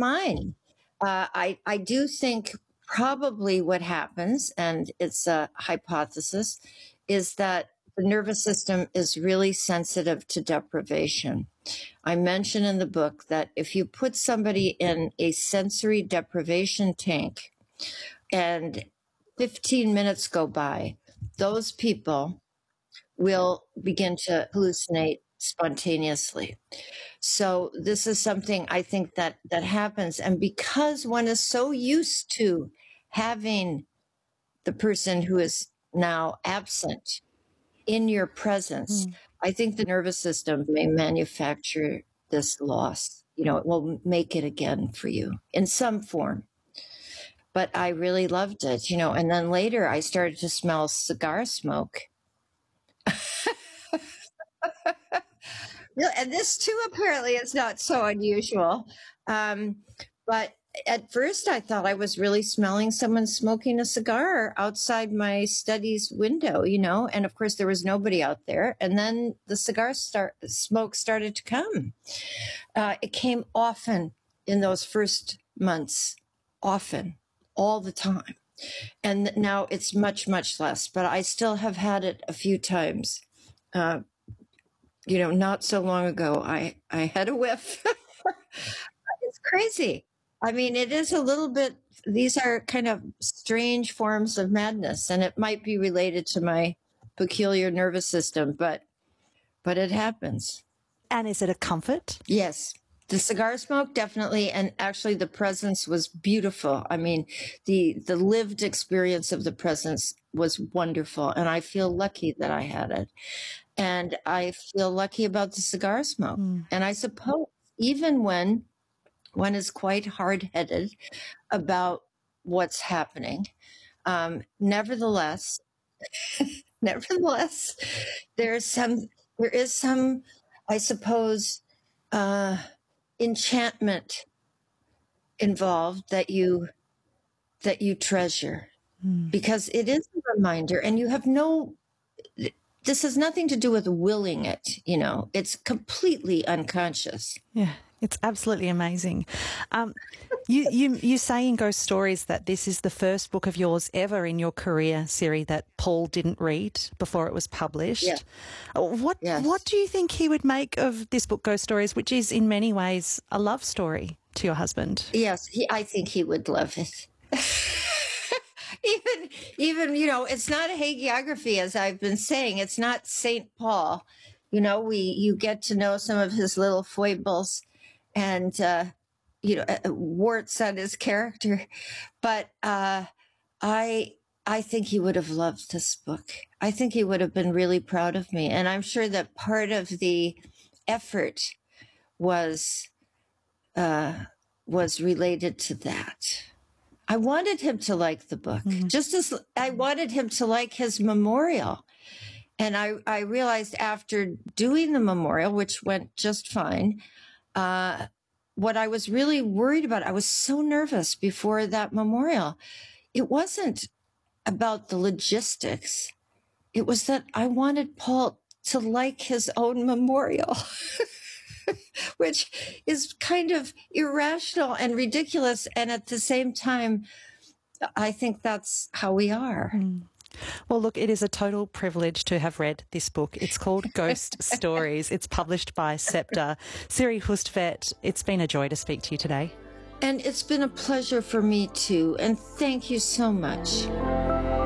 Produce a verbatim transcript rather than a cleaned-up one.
mine. Uh, I, I do think probably what happens, and it's a hypothesis, is that the nervous system is really sensitive to deprivation. I mention in the book that if you put somebody in a sensory deprivation tank and fifteen minutes go by, those people will begin to hallucinate spontaneously. So this is something I think that that happens. And because one is so used to having the person who is now absent in your presence, mm. I think the nervous system may manufacture this loss. You know, it will make it again for you in some form. But I really loved it, you know, and then later I started to smell cigar smoke. And this too, apparently, is not so unusual. Um, but at first I thought I was really smelling someone smoking a cigar outside my study's window, you know, and of course there was nobody out there. And then the cigar start, smoke started to come. Uh, it came often in those first months, often, all the time. And now it's much, much less, but I still have had it a few times. Uh, you know, not so long ago, I, I had a whiff. It's crazy. I mean, it is a little bit, these are kind of strange forms of madness, and it might be related to my peculiar nervous system, but, but it happens. And is it a comfort? Yes. The cigar smoke, definitely. And actually the presence was beautiful. I mean, the, the lived experience of the presence was wonderful. And I feel lucky that I had it. And I feel lucky about the cigar smoke. Mm. And I suppose even when one is quite hard-headed about what's happening, um, nevertheless, nevertheless, there's some, there is some, I suppose, uh, enchantment involved that you, that you treasure, mm. because it is a reminder, and you have no, this has nothing to do with willing it, you know, it's completely unconscious. Yeah, it's absolutely amazing. Um, you, you, you say in Ghost Stories that this is the first book of yours ever in your career, Siri, that Paul didn't read before it was published. Yeah. What, yes. what do you think he would make of this book, Ghost Stories, which is in many ways a love story to your husband? Yes, he, I think he would love it. Even, even, you know, it's not a hagiography, as I've been saying. It's not Saint Paul. You know, we, you get to know some of his little foibles and, uh, you know, warts on his character. But uh, I, I think he would have loved this book. I think he would have been really proud of me. And I'm sure that part of the effort was, uh, was related to that. I wanted him to like the book, mm-hmm. just as I wanted him to like his memorial. And I, I realized after doing the memorial, which went just fine, uh, what I was really worried about, I was so nervous before that memorial. It wasn't about the logistics. It was that I wanted Paul to like his own memorial. Which is kind of irrational and ridiculous. And at the same time, I think that's how we are. Mm. Well, look, it is a total privilege to have read this book. It's called Ghost Stories. It's published by Scepter. Siri Hustvedt, it's been a joy to speak to you today. And it's been a pleasure for me too. And thank you so much.